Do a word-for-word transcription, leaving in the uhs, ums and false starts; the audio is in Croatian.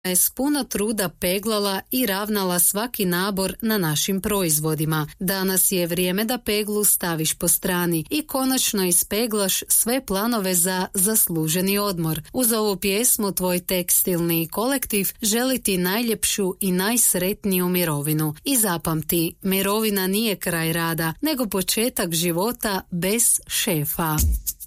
je s puno truda peglala i ravnala svaki nabor na našim proizvodima. Danas je vrijeme da peglu staviš po strani i konačno ispeglaš sve planove za zasluženi odmor. Uz ovu pjesmu tvoj tekstilni kolektiv želi ti najljepšu i najsretniju mirovinu. I zapamti, mirovina nije kraj rada, nego početak života bez šefa.